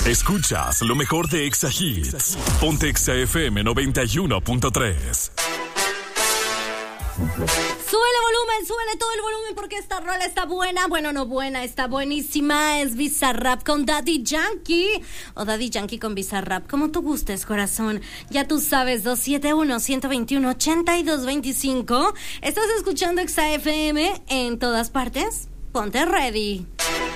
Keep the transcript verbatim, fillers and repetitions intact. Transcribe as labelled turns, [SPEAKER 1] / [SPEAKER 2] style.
[SPEAKER 1] Escuchas lo mejor de Exa Hits. Ponte Exa F M noventa y uno punto tres.
[SPEAKER 2] Súbele volumen, súbele todo el volumen porque esta rola está buena. Bueno, no buena, está buenísima. Es Bizarrap con Daddy Yankee. O Daddy Yankee con Bizarrap, como tú gustes, corazón. Ya tú sabes, dos siete uno, uno dos uno, ocho dos dos cinco. Estás escuchando Exa F M en todas partes. Ponte ready.